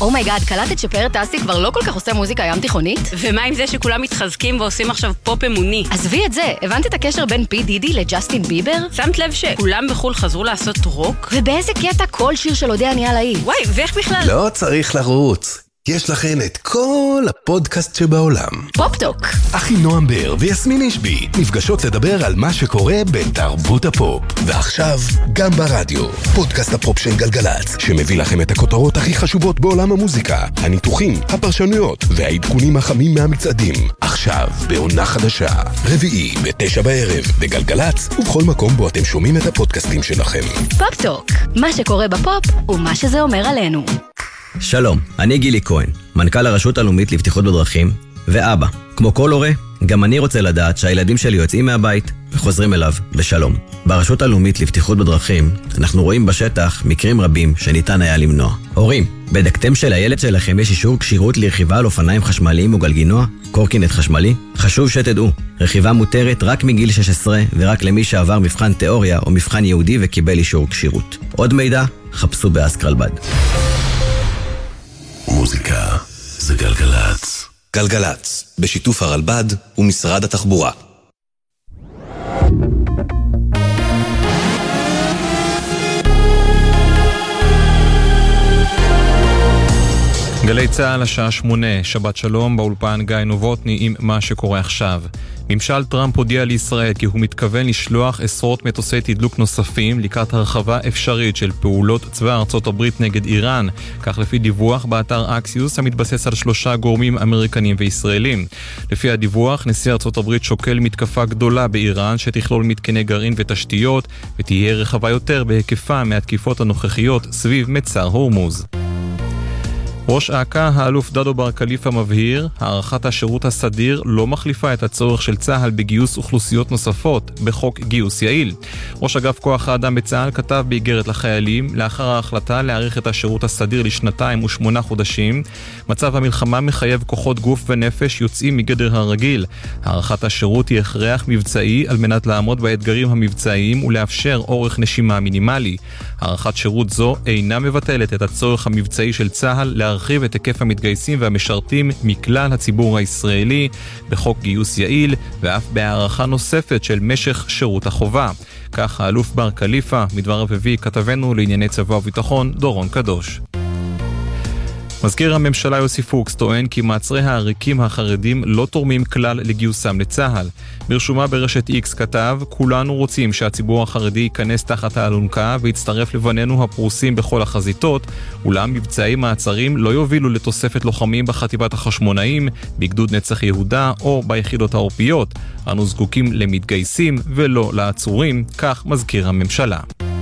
אומייגאד, קלטת שפאר טסי כבר לא כל כך עושה מוזיקה ים תיכונית? ומה עם זה שכולם מתחזקים ועושים עכשיו פופ אמוני? עזבי את זה, הבנת את הקשר בין פי דידי לג'סטין ביבר? שמת לב שכולם בחול חזרו לעשות רוק? ובאיזה קטע כל שיר של אודיה נהיה להיט? וואי, ואיך בכלל? לא צריך לרוץ. יש לכן את כל הפודקאסט שבעולם. פופטוק. אחי נועם בר ויסמין אישבי נפגשות לדבר על מה שקורה בתרבות הפופ. ועכשיו גם ברדיו, פודקאסט הפופ של גלגלץ, שמביא לכם את הכותרות הכי חשובות בעולם המוזיקה, הניתוחים, הפרשנויות והעדכונים החמים מהמצעדים. עכשיו בעונה חדשה, רביעי ב9 בערב בגלגלץ, ובכל מקום בו אתם שומעים את הפודקאסטים שלכם. פופטוק, מה שקורה בפופ ומה שזה אומר עלינו. שלום, אני גילי כהן, מנכ"ל הרשות הלאומית לבטיחות בדרכים ואבא. כמו כל הורה, גם אני רוצה לדעת שהילדים שלי יוצאים מהבית וחוזרים אליו בשלום. ברשות הלאומית לבטיחות בדרכים אנחנו רואים בשטח מקרים רבים שניתן היה למנוע. הורים, בדקתם שלילד שלכם יש אישור כשירות לרכיבה על אופניים חשמליים או גלגינוע, קורקינט חשמלי? חשוב שתדעו, רכיבה מותרת רק מגיל 16 ורק למי שעבר מבחן תיאוריה או מבחן יהודי וקיבל אישור כשירות. עוד מידע, חפשו באסקרלבד. מוזיקה זה גלגלץ. גלגלץ, בשיתוף הרלב"ד ומשרד התחבורה. גלי צהל השעה 8, שבת שלום, באולפן גיא נובוטני עם מה שקורה עכשיו. ממשל טראמפ הודיע לישראל כי הוא מתכוון לשלוח עשרות מטוסי תדלוק נוספים לקראת הרחבה אפשרית של פעולות צבא ארצות הברית נגד איראן, כך לפי דיווח באתר אקסיוס המתבסס על 3 גורמים אמריקנים וישראלים. לפי הדיווח, נשיא ארצות הברית שוקל מתקפה גדולה באיראן שתכלול מתקני גרעין ותשתיות ותהיה רחבה יותר בהיקפה מהתקיפות הנוכחיות סביב מצר הורמוז. ראש אכ"א, האלוף דדו בר כליפה, מבהיר, הארכת השירות הסדיר לא מחליפה את הצורך של צה"ל בגיוס אוכלוסיות נוספות בחוק גיוס יעיל. ראש אגף כוח האדם בצה"ל כתב באיגרת לחיילים, לאחר ההחלטה להאריך את השירות הסדיר ל2 חודשים, מצב המלחמה מחייב כוחות גוף ונפש יוצאים מגדר הרגיל. הארכת השירות היא הכרח מבצעי על מנת לעמוד באתגרים המבצעיים ולאפשר אורך נשימה מינימלי. הארכת שירות זו אינה מבטלת את הצורך המבצעי של צה"ל להרחיב את היקף המתגייסים והמשרתים מכלל הציבור הישראלי בחוק גיוס יעיל, ואף בהערכה נוספת של משך שירות החובה. כך האלוף בר כליפה, מדבריו הביא כתבנו לענייני צבא וביטחון דורון קדוש. מזכיר הממשלה יוסי פוקס טוען כי מעצרי העריקים החרדים לא תורמים כלל לגיוסם לצה"ל. ברשומה ברשת X כתב, כולנו רוצים שהציבור החרדי ייכנס תחת האלונקה ויצטרף לבנינו הפרוסים בכל החזיתות, אולם מבצעי מעצרים לא יובילו לתוספת לוחמים בחטיבת החשמונאים, בגדוד נצח יהודה או ביחידות העורפיות. אנו זקוקים למתגייסים ולא לעצורים, כך מזכיר הממשלה.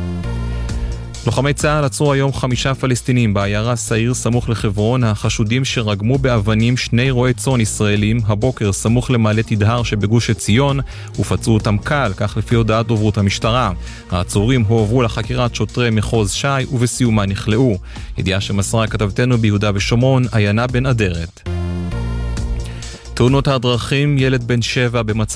לוחמי צה"ל עצרו היום 5 פלסטינים בעיירה סעיר סמוך לחברון, החשודים שרגמו באבנים 2 רועי צאן ישראלים הבוקר סמוך למעלה תדהר שבגוש עציון, ופצעו אותם קל, כך לפי הודעת דוברות המשטרה. העצורים הועברו לחקירת שוטרי מחוז ש"י ובסיומה נכלאו. ידיעה שמסרה כתבתנו ביהודה ושומרון, עיינה בן אדרת. תאונות הדרכים, ילד בן 7 במצב